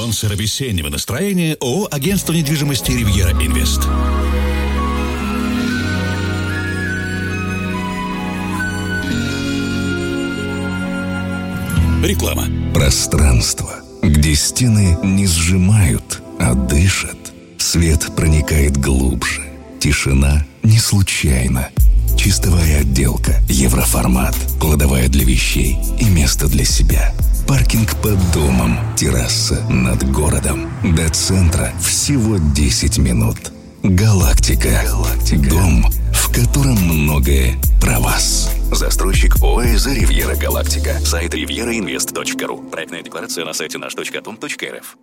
Спонсор весеннего настроения ООО «Агентство недвижимости Ривьера Инвест». Реклама. Пространство, где стены не сжимают, а дышат. Свет проникает глубже. Тишина не случайна. Чистовая отделка, евроформат, кладовая для вещей и место для себя. Паркинг под домом, терраса над городом. До центра всего 10 минут. Галактика. Дом, в котором многое про вас. Застройщик ОАЭ «Ривьера Галактика». Сайт rivierainvest.ru. Проектная декларация на сайте наш.atom.рф.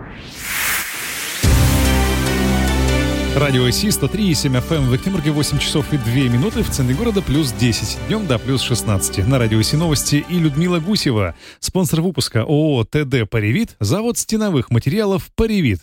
Радио СИ 103,7 FM в Екатеринбурге 8 часов и 2 минуты, в центре города плюс 10, днем до плюс 16. На Радио СИ новости и Людмила Гусева. Спонсор выпуска ООО ТД «Паривит», завод стеновых материалов «Паривит».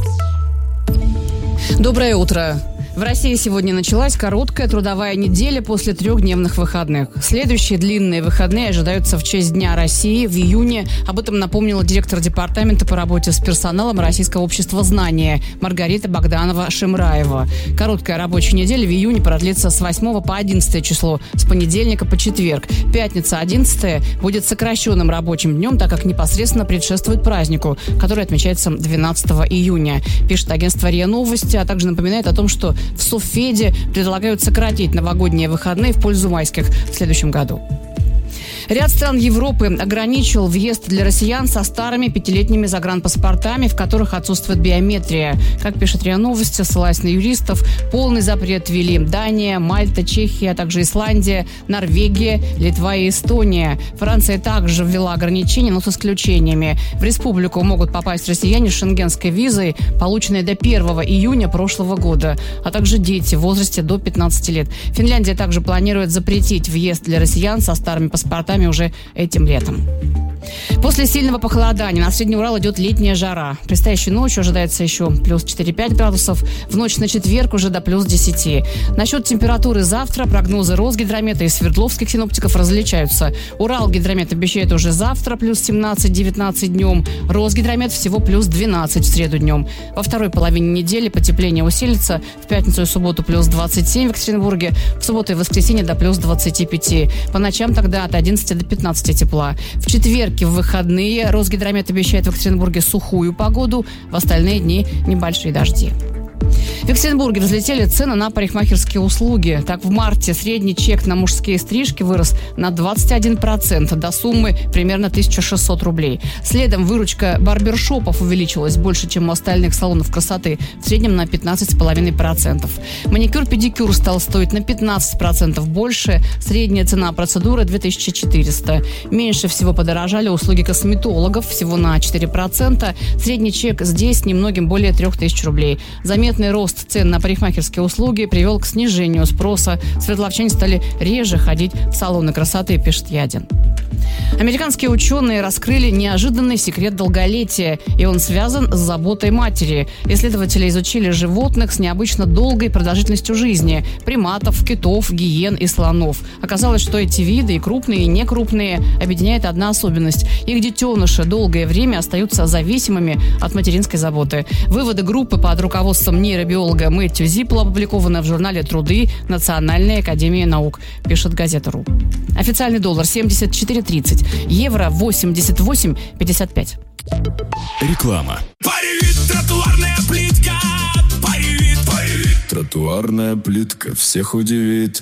Доброе утро. В России сегодня началась короткая трудовая неделя после 3-дневных выходных. Следующие длинные выходные ожидаются в честь Дня России в июне. Об этом напомнила директор департамента по работе с персоналом Российского общества знания Маргарита Богданова-Шемраева. Короткая рабочая неделя в июне продлится с 8 по 11 число, с понедельника по четверг. Пятница 11 будет сокращенным рабочим днем, так как непосредственно предшествует празднику, который отмечается 12 июня. Пишет агентство РИА Новости, а также напоминает о том, что в Совфеде предлагают сократить новогодние выходные в пользу майских в следующем году. Ряд стран Европы ограничил въезд для россиян со старыми 5-летними загранпаспортами, в которых отсутствует биометрия. Как пишет РИА Новости, ссылаясь на юристов, полный запрет ввели Дания, Мальта, Чехия, а также Исландия, Норвегия, Литва и Эстония. Франция также ввела ограничения, но с исключениями. В республику могут попасть россияне с шенгенской визой, полученной до 1 июня прошлого года, а также дети в возрасте до 15 лет. Финляндия также планирует запретить въезд для россиян со старыми паспортами уже этим летом. После сильного похолодания на Средний Урал идет летняя жара. Предстоящей ночью ожидается еще плюс 4-5 градусов. В ночь на четверг уже до плюс 10. Насчет температуры завтра прогнозы Росгидромета и Свердловских синоптиков различаются. Уралгидромет обещает уже завтра плюс 17-19 днем. Росгидромет всего плюс 12 в среду днем. Во второй половине недели потепление усилится. В пятницу и субботу плюс 27 в Екатеринбурге. В субботу и воскресенье до плюс 25. По ночам тогда от 11 до 15 тепла. В четверг в выходные Росгидромет обещает в Екатеринбурге сухую погоду, в остальные дни небольшие дожди. В Екатеринбурге взлетели цены на парикмахерские услуги. Так, в марте средний чек на мужские стрижки вырос на 21%, до суммы примерно 1600 рублей. Следом выручка барбершопов увеличилась больше, чем у остальных салонов красоты, в среднем на 15,5%. Маникюр-педикюр стал стоить на 15% больше, средняя цена процедуры 2400. Меньше всего подорожали услуги косметологов, всего на 4%. Средний чек здесь немногим более 3000 рублей. Заметный рост цен на парикмахерские услуги привел к снижению спроса. Свердловчане стали реже ходить в салоны красоты, пишет Ядин. Американские ученые раскрыли неожиданный секрет долголетия, и он связан с заботой матери. Исследователи изучили животных с необычно долгой продолжительностью жизни – приматов, китов, гиен и слонов. Оказалось, что эти виды, и крупные, и некрупные, объединяет одна особенность – их детеныши долгое время остаются зависимыми от материнской заботы. Выводы группы под руководством нейробиолога Мэтью Зиппла опубликованы в журнале «Труды» Национальной академии наук, пишет Газета.ру. Официальный доллар 74.30, евро 88.55. Реклама. Паривит, тротуарная плитка. Паривит. Тротуарная плитка всех удивит.